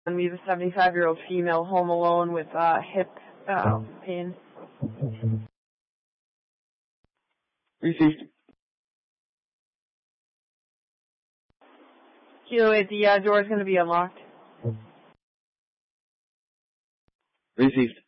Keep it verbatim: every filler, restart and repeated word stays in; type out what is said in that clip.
me, the seventy-five-year-old female home alone with uh, hip uh, pain. Received. Kilo eight, the uh, door is going to be unlocked. Received.